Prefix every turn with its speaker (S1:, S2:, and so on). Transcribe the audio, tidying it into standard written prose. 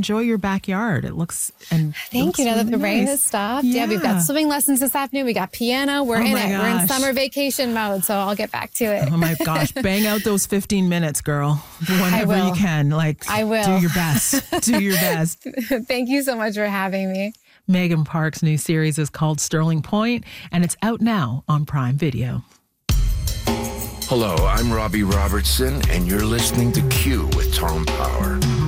S1: enjoy your backyard. It looks
S2: Thank you. Now that the rain has stopped. Yeah, we've got swimming lessons this afternoon. We got piano. We're in it. We're in summer vacation mode, so I'll get back to it.
S1: Oh my gosh. Bang out those 15 minutes, girl. Whenever you can. I will. Do your best. Do your best.
S2: Thank you so much for having me.
S1: Megan Park's new series is called Sterling Point, and it's out now on Prime Video.
S3: Hello, I'm Robbie Robertson, and you're listening to Q with Tom Power.